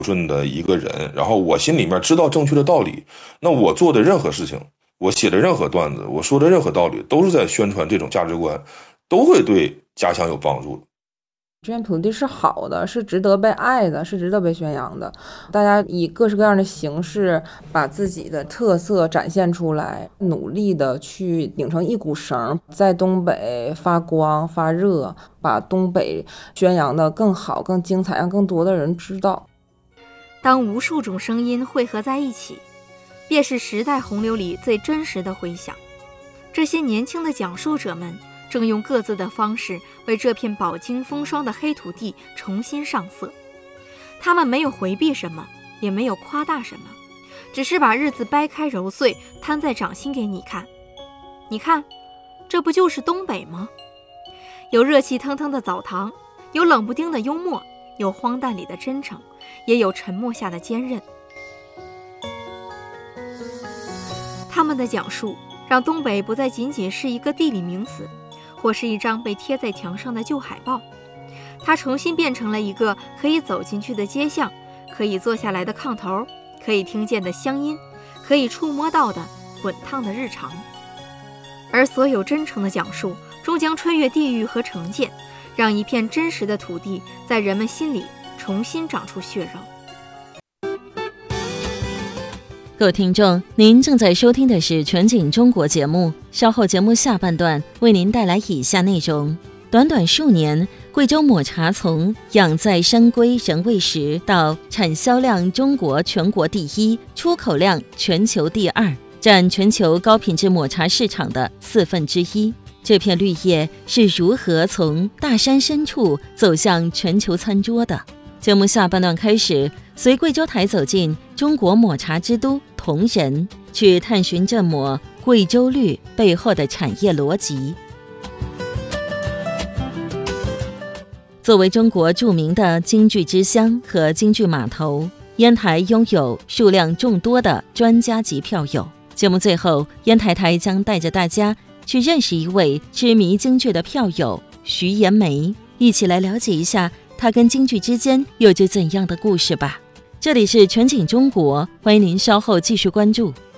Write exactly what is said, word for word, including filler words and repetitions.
顺的一个人，然后我心里面知道正确的道理，那我做的任何事情，我写的任何段子，我说的任何道理，都是在宣传这种价值观，都会对家乡有帮助的。 这片土地是好的，是值得被爱的，是值得被宣扬的。大家以各式各样的形式把自己的特色展现出来，努力的去拧成一股绳，在东北发光发热，把东北宣扬的更好更精彩，让更多的人知道。 当无数种声音汇合在一起，便是时代洪流里最真实的回响。这些年轻的讲述者们正用各自的方式为这片饱经风霜的黑土地重新上色。他们没有回避什么，也没有夸大什么，只是把日子掰开揉碎，摊在掌心给你看。你看，这不就是东北吗？有热气腾腾的澡堂，有冷不丁的幽默，有荒诞里的真诚，也有沉默下的坚韧。他们的讲述让东北不再仅仅是一个地理名词，或是一张被贴在墙上的旧海报，它重新变成了一个可以走进去的街巷，可以坐下来的炕头，可以听见的乡音，可以触摸到的滚烫的日常。而所有真诚的讲述终将穿越地域和成见，让一片真实的土地在人们心里重新长出血肉。 各位听众，您正在收听的是全景中国节目，稍后节目下半段为您带来以下内容。短短数年，贵州抹茶从养在山归人未识到产销量中国全国第一，出口量全球第二，占全球高品质抹茶市场的四分之一。这片绿叶是如何从大山深处走向全球餐桌的？节目下半段开始，随贵州台走进中国抹茶之都铜仁，去探寻这抹贵州绿背后的产业逻辑。作为中国著名的京剧之乡和京剧码头，烟台拥有数量众多的专家级票友。节目最后，烟台台将带着大家去认识一位痴迷京剧的票友徐延梅，一起来了解一下他跟京剧之间有着怎样的故事吧。这里是全景中国，欢迎您稍后继续关注。